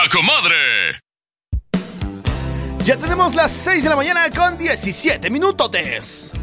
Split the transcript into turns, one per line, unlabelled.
La Comadre.
Ya tenemos las 6 de la mañana con 17 minutos.